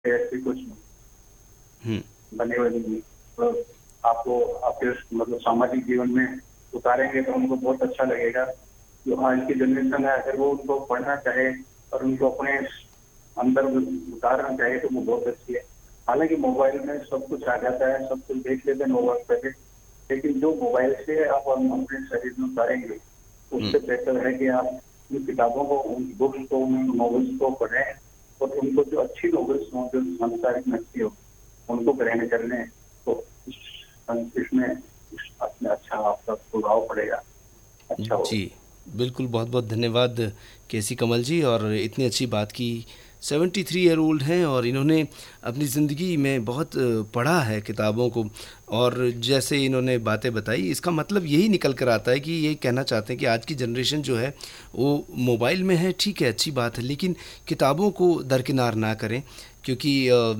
ऐसी कुछ बने हुए नहीं। तो आपको आपके मतलब सामाजिक जीवन में उतारेंगे तो उनको बहुत अच्छा लगेगा। जो आज की जनरेशन है, अगर वो उनको पढ़ना चाहे और उनको अपने अंदर उतारना चाहे तो वो बहुत अच्छी है। हालांकि मोबाइल में सब कुछ आ जाता है, सब कुछ देख लेते हैं मोबाइल पर, लेकिन जो मोबाइल से आप अपने शरीर में उतारेंगे उससे बेहतर है कि आप उन किताबों को, उन बुक्स को, उन नॉवेल्स को पढ़ें और उनको जो अच्छी नॉवेल्स हों, जो संसारिक में अच्छी हो, उनको ग्रहण कर लें तो इसमें अपने अच्छा आपका प्रभाव पड़ेगा, अच्छा हो। जी बिल्कुल, बहुत बहुत धन्यवाद केसी कमल जी। और इतनी अच्छी बात की। 73 ईयर ओल्ड हैं और इन्होंने अपनी ज़िंदगी में बहुत पढ़ा है किताबों को, और जैसे इन्होंने बातें बताई इसका मतलब यही निकल कर आता है कि ये कहना चाहते हैं कि आज की जनरेशन जो है वो मोबाइल में है, ठीक है, अच्छी बात है, लेकिन किताबों को दरकिनार ना करें, क्योंकि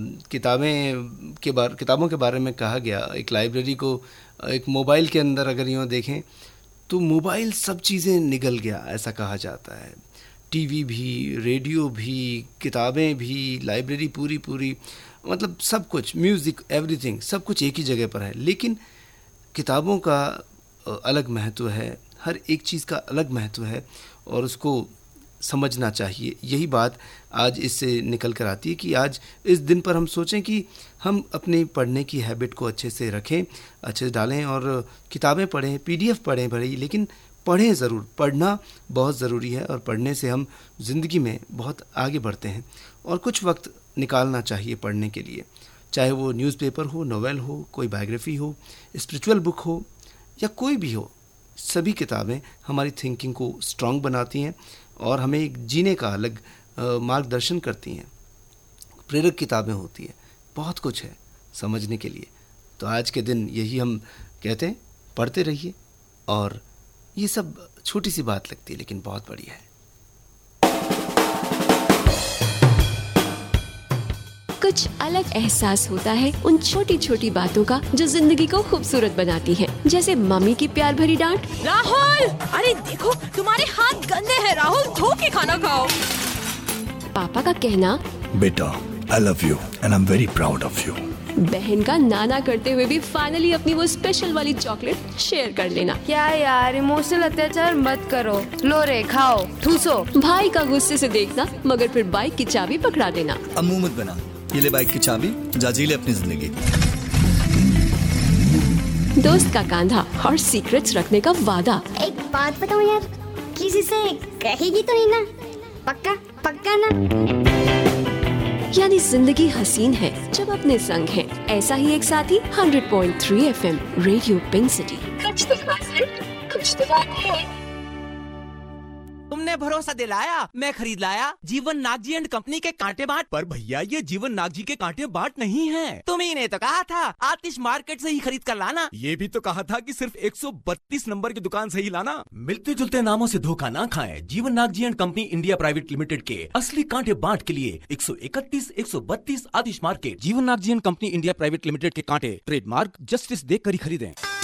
किताबों के बारे में कहा गया, एक लाइब्रेरी को एक मोबाइल के अंदर अगर यूँ देखें तो मोबाइल सब चीज़ें निगल गया, ऐसा कहा जाता है। टीवी भी, रेडियो भी, किताबें भी, लाइब्रेरी पूरी पूरी, मतलब सब कुछ, म्यूज़िक, एवरीथिंग, सब कुछ एक ही जगह पर है। लेकिन किताबों का अलग महत्व है, हर एक चीज़ का अलग महत्व है और उसको समझना चाहिए। यही बात आज इससे निकल कर आती है कि आज इस दिन पर हम सोचें कि हम अपनी पढ़ने की हैबिट को अच्छे से रखें, अच्छे से डालें और किताबें पढ़ें, पीडीएफ पढ़ें भले, लेकिन पढ़ें ज़रूर। पढ़ना बहुत ज़रूरी है और पढ़ने से हम ज़िंदगी में बहुत आगे बढ़ते हैं और कुछ वक्त निकालना चाहिए पढ़ने के लिए, चाहे वो न्यूज़पेपर हो, नोवेल हो, कोई बायोग्राफी हो, स्पिरिचुअल बुक हो या कोई भी हो। सभी किताबें हमारी थिंकिंग को स्ट्रॉन्ग बनाती हैं और हमें एक जीने का अलग मार्गदर्शन करती हैं। प्रेरक किताबें होती हैं, बहुत कुछ है समझने के लिए। तो आज के दिन यही हम कहते हैं, पढ़ते रहिए। और ये सब छोटी सी बात लगती है लेकिन बहुत बड़ी है। कुछ अलग एहसास होता है उन छोटी छोटी बातों का जो जिंदगी को खूबसूरत बनाती हैं। जैसे मम्मी की प्यार भरी डांट, राहुल, अरे देखो तुम्हारे हाथ गंदे हैं राहुल, धो के खाना खाओ। पापा का कहना, बेटा I love you and I am very proud of you. बहन का नाना करते हुए भी फाइनली अपनी वो स्पेशल वाली चॉकलेट शेयर कर लेना। क्या यार, इमोशनल अत्याचार मत करो, लो रे खाओ, ठूसो। भाई का गुस्से से देखना मगर फिर बाइक की चाबी पकड़ा देना। अब मुंह मत बना, ये ले बाइक की चाबी, जा जी ले अपनी जिंदगी। दोस्त का कांधा और सीक्रेट्स रखने का वादा। एक बात बताऊं यार, किसी से कहेगी तो नहीं ना? पक्का पक्का ना? यानी जिंदगी हसीन है जब अपने संग है। ऐसा ही एक साथी 100.3 FM रेडियो पिंक सिटी। कुछ तो खास है, कुछ तो बात है। तुमने भरोसा दिलाया, मैं खरीद लाया जीवन नागजी एंड कंपनी के कांटे बाट। पर भैया ये जीवन नागजी के कांटे बाट नहीं है। तुम्ही ने तो कहा था आतिश मार्केट से ही खरीद कर लाना। ये भी तो कहा था कि सिर्फ 132 नंबर की दुकान से ही लाना। मिलते जुलते नामों से धोखा ना खाएं। जीवन Nagji and company India private limited के असली कांटे बाट के लिए 131, 132 आतिश मार्केट। जीवन Nagji and company India private limited के कांटे ट्रेडमार्क जस्टिस देख कर ही खरीदें।